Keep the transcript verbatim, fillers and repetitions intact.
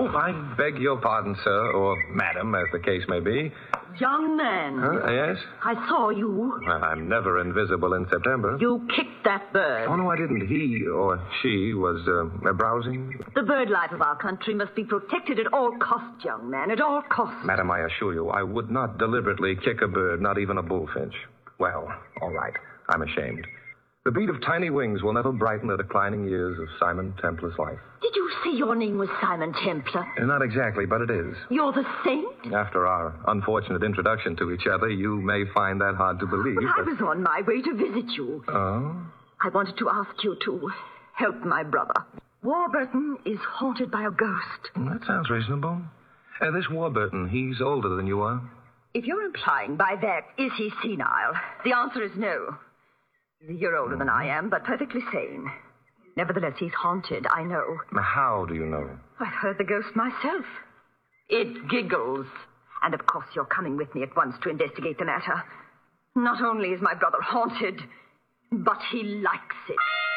I beg your pardon, sir, or madam, as the case may be. Young man. Huh? Yes? I saw you. Well, I'm never invisible in September. You kicked that bird. Oh, no, I didn't. He or she was uh, browsing. The bird life of our country must be protected at all costs, young man, at all costs. Madam, I assure you, I would not deliberately kick a bird, not even a bullfinch. Well, all right. I'm ashamed. The beat of tiny wings will never brighten the declining years of Simon Templar's life. Did you say your name was Simon Templar? Uh, Not exactly, but it is. You're the saint? After our unfortunate introduction to each other, you may find that hard to believe. But I but- was on my way to visit you. Oh? I wanted to ask you to help my brother. Warburton is haunted by a ghost. That sounds reasonable. Uh, this Warburton, he's older than you are. If you're implying by that, is he senile? The answer is no. He's a year older than I am, but perfectly sane. Nevertheless, he's haunted, I know. How do you know? I've heard the ghost myself. It giggles. And of course you're coming with me at once to investigate the matter. Not only is my brother haunted, but he likes it.